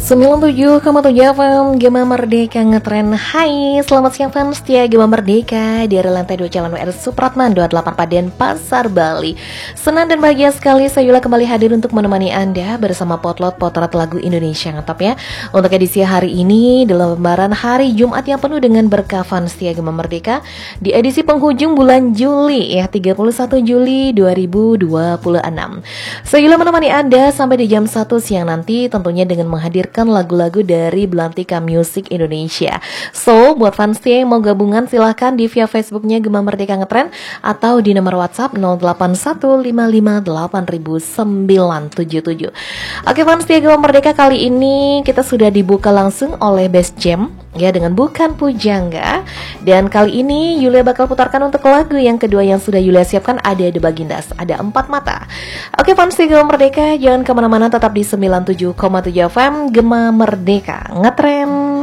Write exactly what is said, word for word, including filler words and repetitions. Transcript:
sembilan puluh tujuh koma tujuh F M Gema Merdeka ngetren. Hai, selamat siang fans setia Gema Merdeka di lantai dua Jalan W R Supratman dua puluh delapan Paden Pasar Bali. Senang dan bahagia sekali saya Yula kembali hadir untuk menemani Anda bersama potlot potret lagu Indonesia ngetop ya. Untuk edisi hari ini dalam lembaran hari Jumat yang penuh dengan berkah fans setia Gema Merdeka di edisi penghujung bulan Juli ya, tiga puluh satu Juli dua ribu dua puluh enam. Saya Yula menemani Anda sampai di jam satu siang nanti, tentunya dengan menghadirkan lagu-lagu dari Belantika Music Indonesia. So, buat fans yang mau gabungan silahkan di via Facebooknya Gema Merdeka Ngetren atau di nomor WhatsApp nol delapan satu lima lima delapan sembilan tujuh tujuh. Oke fans Gema Merdeka, kali ini kita sudah dibuka langsung oleh Best Jam ya dengan Bukan Pujangga. Dan kali ini Yulia bakal putarkan untuk lagu yang kedua yang sudah Yulia siapkan, ada The Bagindas, ada Empat Mata. Oke fans Gema Merdeka, jangan kemana-mana, tetap di sembilan puluh tujuh koma tujuh F M Gema Merdeka Ngetren.